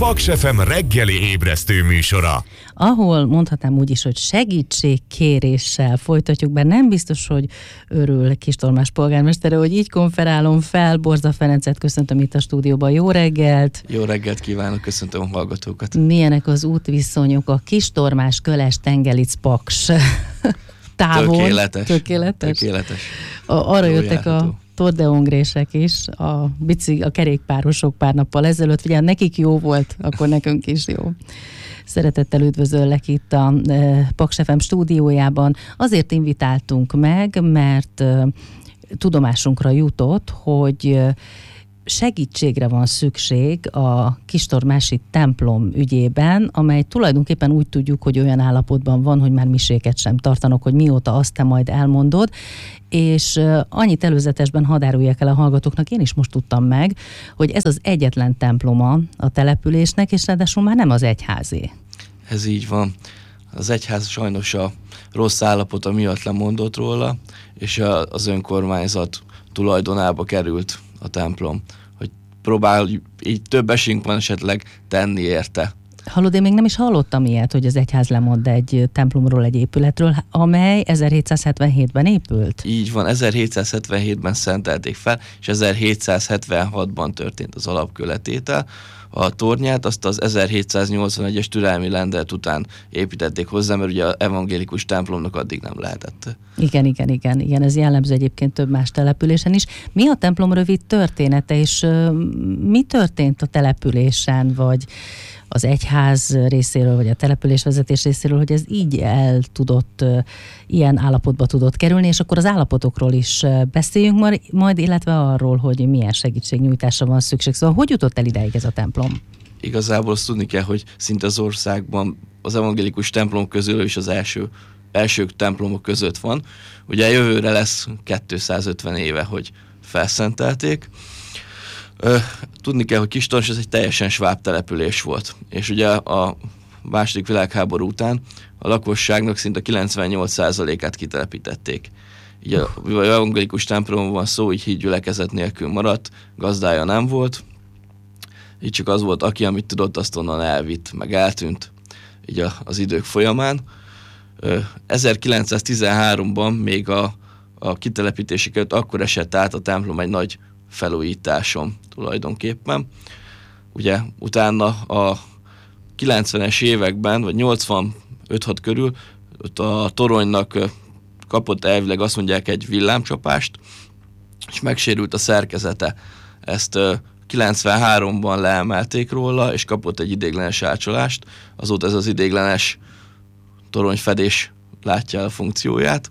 Paks FM reggeli ébresztő műsora. Ahol mondhatnám úgy is, hogy segítségkéréssel folytatjuk, bár nem biztos, hogy örül Kistormás polgármestere, hogy így konferálom fel. Borza Ferencet köszöntöm itt a stúdióban. Jó reggelt! Jó reggelt kívánok, köszöntöm a hallgatókat. Milyenek az útviszonyok a Kistormás, Köles, Tengelic, Paks távon? Tökéletes. Arra jöttek a tordeongrések is, a kerékpárosok pár nappal ezelőtt. Ugye nekik jó volt, akkor nekünk is jó. Szeretettel üdvözöllek itt a Paks FM stúdiójában. Azért invitáltunk meg, mert tudomásunkra jutott, hogy segítségre van szükség a kistormási templom ügyében, amely tulajdonképpen úgy tudjuk, hogy olyan állapotban van, hogy már miséket sem tartanak, hogy mióta azt te majd elmondod, és annyit előzetesben hadd áruljak el a hallgatóknak, én is most tudtam meg, hogy ez az egyetlen temploma a településnek, és ráadásul már nem az egyházé. Ez így van. Az egyház sajnos a rossz állapota miatt lemondott róla, és az önkormányzat tulajdonába került a templom, hogy próbálj így több esélyünk van esetleg tenni érte. Hallod, én még nem is hallottam ilyet, hogy az egyház lemond egy templomról, egy épületről, amely 1777-ben épült. Így van, 1777-ben szentelték fel, és 1776-ban történt az alapkőletétel. A tornyát azt az 1781-es türelmi rendelet után építették hozzá, mert ugye az evangélikus templomnak addig nem lehetett. Igen, ez jellemző egyébként több más településen is. Mi a templom rövid története, és mi történt a településen, vagy az egyház részéről, vagy a településvezetés részéről, hogy ez így ilyen állapotba tudott kerülni, és akkor az állapotokról is beszéljünk majd, illetve arról, hogy milyen segítségnyújtásra van szükség. Szóval hogy jutott el ideig ez a templom? Igazából azt tudni kell, hogy szinte az országban az evangélikus templom közül is az első templomok között van. Ugye jövőre lesz 250 éve, hogy felszentelték. Tudni kell, hogy Kistormás ez egy teljesen sváb település volt, és ugye a második világháború után a lakosságnak szinte 98%-át kitelepítették. Így a evangélikus templomban van szó, így hídgyülekezet nélkül maradt, gazdája nem volt, így csak az volt, aki amit tudott, azt onnan elvitt, meg eltűnt így az idők folyamán. 1913-ban még a kitelepítési előtt akkor esett át a templom egy nagy felújításon tulajdonképpen. Ugye utána a 90-es években, vagy 85-6 körül a toronynak kapott elvileg azt mondják egy villámcsapást, és megsérült a szerkezete. Ezt 93-ban leemelték róla, és kapott egy ideiglenes átcsolást. Azóta ez az ideiglenes toronyfedés látja el a funkcióját.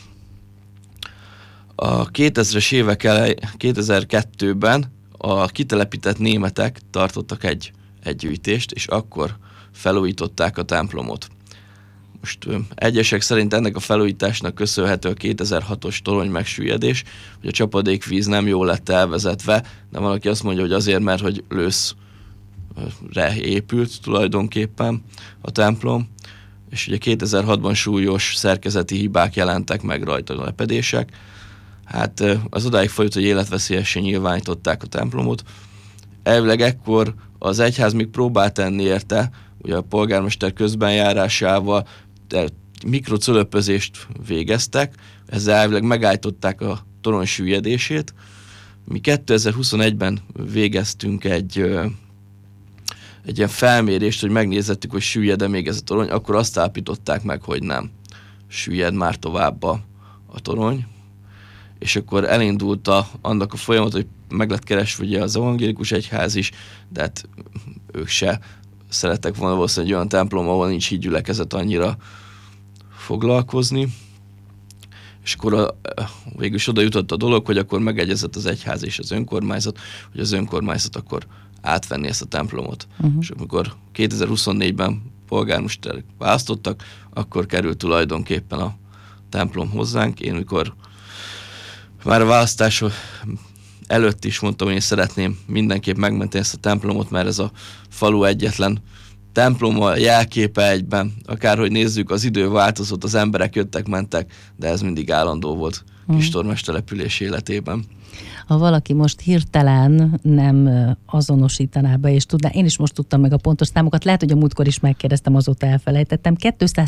A 2000-es évek elején, 2002-ben a kitelepített németek tartottak egy gyűjtést, és akkor felújították a templomot. Most egyesek szerint ennek a felújításnak köszönhető a 2006-os torony megsüllyedés, hogy a csapadékvíz nem jól lett elvezetve, de valaki azt mondja, hogy azért, mert hogy lőszre épült tulajdonképpen a templom, és ugye 2006-ban súlyos szerkezeti hibák jelentek meg rajta, a lepedések. Hát az odáig folyt, hogy életveszélyesen nyilvánították a templomot. Elvileg ekkor az egyház még próbált tenni érte, ugye a polgármester közbenjárásával mikrocölöpözést végeztek, ezzel elvileg megállították a torony süllyedését. Mi 2021-ben végeztünk egy ilyen felmérést, hogy megnézettük, hogy süllyed-e még ez a torony, akkor azt állapították meg, hogy nem süllyed már tovább a torony. És akkor elindult annak a folyamat, hogy meg lett keresve ugye az evangélikus egyház is, de hát ők se szerettek volna valószínűleg egy olyan templom, ahol nincs hídgyülekezet annyira foglalkozni. És akkor végül is oda jutott a dolog, hogy akkor megegyezett az egyház és az önkormányzat, hogy az önkormányzat akkor átvenni ezt a templomot. És amikor 2024-ben polgármester választottak, akkor került tulajdonképpen a templom hozzánk. Én mikor már a választás előtt is mondtam, hogy én szeretném mindenképp megmenteni ezt a templomot, mert ez a falu egyetlen temploma, jelképe egyben. Akárhogy nézzük, az idő változott, az emberek jöttek, mentek, de ez mindig állandó volt Kistormás település életében. ha valaki most hirtelen nem azonosítaná be, és tudná, én is most tudtam meg a pontos számokat, lehet, hogy a múltkor is megkérdeztem, azóta elfelejtettem,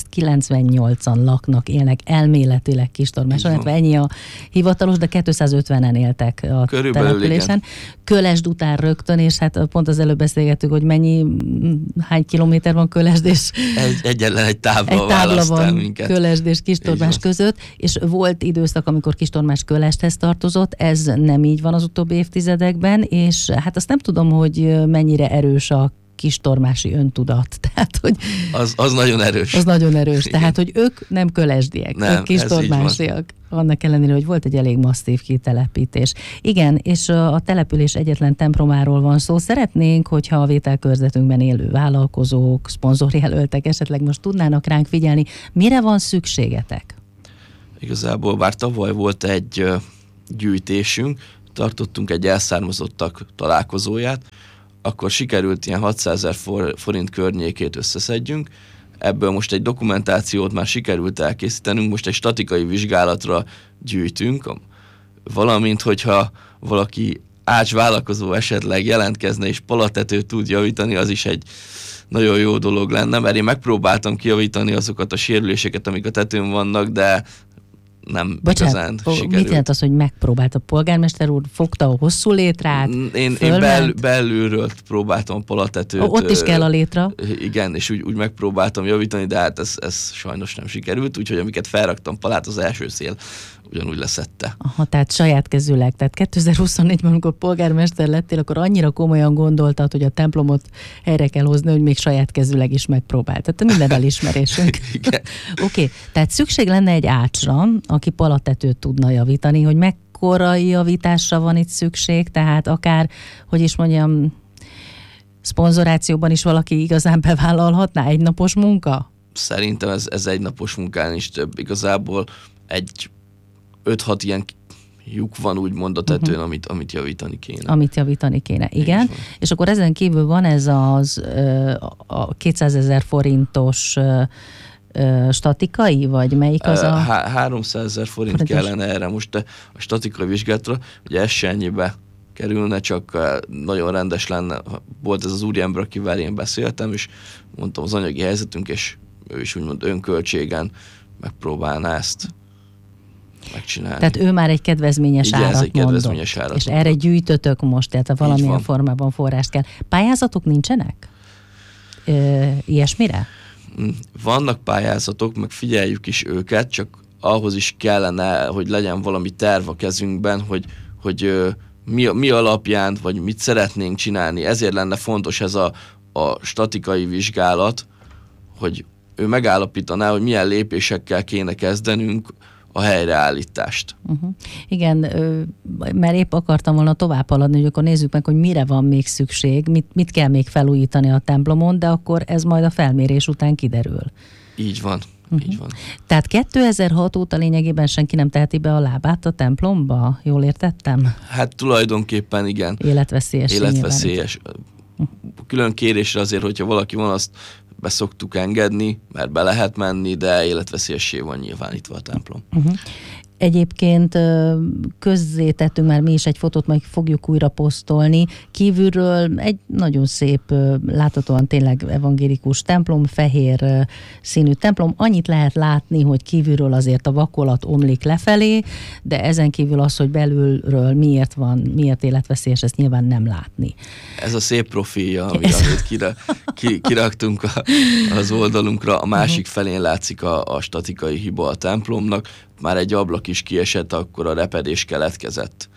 298-an laknak, élnek elméletileg Kistormáson, illetve ennyi a hivatalos, de 250-en éltek a településen. Kölesd után rögtön, és hát pont az előbb beszélgettük, hogy hány kilométer van Kölesd, és egyetlen egy tábla van minket. Kölesd és Kistormás között, és volt időszak, amikor Kistormás Kölesdhez tartozott, ez nem így van az utóbbi évtizedekben, és hát azt nem tudom, hogy mennyire erős a kistormási öntudat. Tehát, hogy az nagyon erős. Az nagyon erős. Igen. Tehát, hogy ők nem kölesdiek, ők kistormásiak. Annak ellenére, hogy volt egy elég masszív kitelepítés. Igen, és a település egyetlen templomáról van szó. Szeretnénk, hogyha a vételkörzetünkben élő vállalkozók, szponzorjelöltek esetleg most tudnának ránk figyelni. Mire van szükségetek? Igazából bár tavaly volt egy gyűjtésünk, tartottunk egy elszármazottak találkozóját, akkor sikerült ilyen 600 000 forint környékét összeszedjünk. Ebből most egy dokumentációt már sikerült elkészítenünk, most egy statikai vizsgálatra gyűjtünk, valamint, hogyha valaki ácsvállalkozó esetleg jelentkezne és palatetőt tud javítani, az is egy nagyon jó dolog lenne, mert én megpróbáltam kijavítani azokat a sérüléseket, amik a tetőn vannak, de nem igazán sikerült. Mit jelent az, hogy megpróbált a polgármester úr? Fogta a hosszú létrát? Én belülről próbáltam a palatetőt. Ott is kell a létra? Igen, és úgy megpróbáltam javítani, de hát ez sajnos nem sikerült, úgyhogy amiket felraktam palát, az első szél ugyanúgy leszette. Aha, tehát saját kezűleg. Tehát 2024-ben, amikor polgármester lettél, akkor annyira komolyan gondoltad, hogy a templomot helyre kell hozni, hogy még saját kezűleg is megpróbált. Tehát minden elismerésünk. Oké, tehát szükség lenne egy ácsra, aki palatetőt tudna javítani, hogy mekkora javításra van itt szükség, tehát akár, hogy is mondjam, szponzorációban is valaki igazán bevállalhatná, egynapos munka? Szerintem ez egynapos munkán is több. Igazából egy 5-6 ilyen lyuk van úgymond a tetőn, amit javítani kéne. Amit javítani kéne, igen. És akkor ezen kívül van ez a 200 000 forintos statikai, vagy melyik az a... 300 000 forint kellene erre most a statikai vizsgálatra, ugye ez se ennyibe kerülne, csak nagyon rendes lenne. Volt ez az úriember, akivel én beszéltem, és mondtam az anyagi helyzetünk, és ő is úgymond önköltségen megpróbálná ezt megcsinálni. Tehát ő már egy kedvezményes árat mondott. És erre gyűjtötök most, tehát valamilyen formában forrást kell. Pályázatok nincsenek? Ilyesmire? Vannak pályázatok, meg figyeljük is őket, csak ahhoz is kellene, hogy legyen valami terv a kezünkben, hogy mi alapján, vagy mit szeretnénk csinálni. Ezért lenne fontos ez a statikai vizsgálat, hogy ő megállapítaná, hogy milyen lépésekkel kéne kezdenünk a helyreállítást. Igen, mert épp akartam volna tovább haladni, hogy akkor nézzük meg, hogy mire van még szükség, mit kell még felújítani a templomon, de akkor ez majd a felmérés után kiderül. Így van. Így van. Tehát 2006 óta lényegében senki nem teheti be a lábát a templomba? Jól értettem? Hát tulajdonképpen igen. Életveszélyes. Külön kérésre azért, hogyha valaki van, azt be szoktuk engedni, mert be lehet menni, de életveszélyessé van nyilvánítva a templom. Egyébként közzétettünk már mi is egy fotót, majd fogjuk újra posztolni. Kívülről egy nagyon szép, láthatóan tényleg evangélikus templom, fehér színű templom. Annyit lehet látni, hogy kívülről azért a vakolat omlik lefelé, de ezen kívül az, hogy belülről miért életveszélyes, ezt nyilván nem látni. Ez a szép profilja, amit kiraktunk az oldalunkra. A másik felén látszik a statikai hiba a templomnak. Már egy ablak is kiesett, akkor a repedés keletkezett.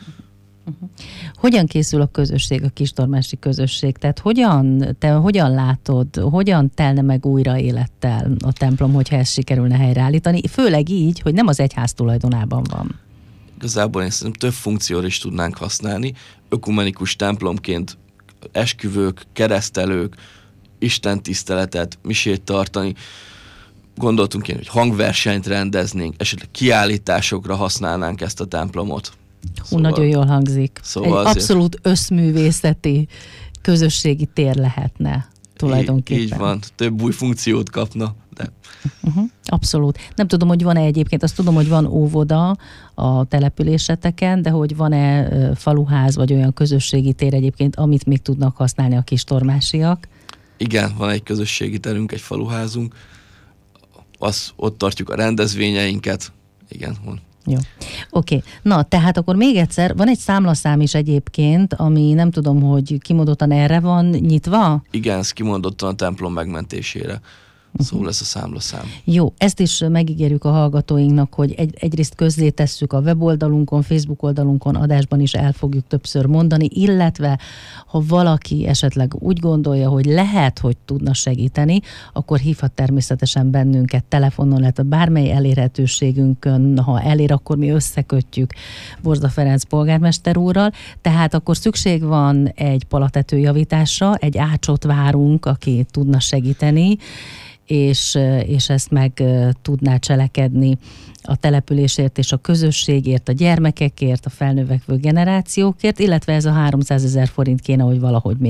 Hogyan készül a közösség, a kistormási közösség? Tehát te hogyan látod, hogyan telne meg újra élettel a templom, hogyha ezt sikerülne helyreállítani? Főleg így, hogy nem az egyház tulajdonában van. Igazából én szerintem több funkcióra is tudnánk használni. Ökumenikus templomként esküvők, keresztelők, istentiszteletet, misét tartani. Gondoltunk én, hogy hangversenyt rendeznénk, esetleg kiállításokra használnánk ezt a templomot. Nagyon jól hangzik. Szóval egy abszolút összművészeti közösségi tér lehetne tulajdonképpen. Így van, több új funkciót kapna. De... Abszolút. Nem tudom, hogy van-e egyébként, azt tudom, hogy van óvoda a településeteken, de hogy van-e faluház, vagy olyan közösségi tér egyébként, amit még tudnak használni a kistormásiak? Igen, van egy közösségi terünk, egy faluházunk, ott tartjuk a rendezvényeinket. Igen, van. Jó. Oké. Na, tehát akkor még egyszer, van egy számlaszám is egyébként, ami nem tudom, hogy kimondottan erre van nyitva? Igen, ez kimondottan a templom megmentésére. Szó lesz a számlaszám. Jó, ezt is megígérjük a hallgatóinknak, hogy egyrészt közzétesszük a weboldalunkon, Facebook oldalunkon, adásban is el fogjuk többször mondani, illetve ha valaki esetleg úgy gondolja, hogy lehet, hogy tudna segíteni, akkor hívhat természetesen bennünket telefonon, illetve bármely elérhetőségünkön, ha elér, akkor mi összekötjük Borzda Ferenc polgármester úrral, tehát akkor szükség van egy palatetőjavításra, egy ácsot várunk, aki tudna segíteni, és ezt meg tudná cselekedni a településért és a közösségért, a gyermekekért, a felnövekvő generációkért, illetve ez a 300 000 forint kéne, hogy valahogy még